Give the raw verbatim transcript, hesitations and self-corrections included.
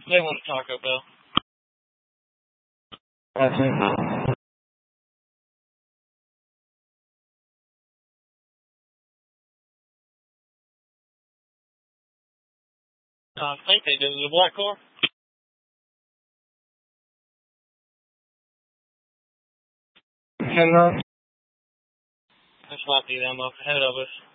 They want Taco Bell. I think. I think they did. Is it a black car? Hang on. This might be them up ahead of us.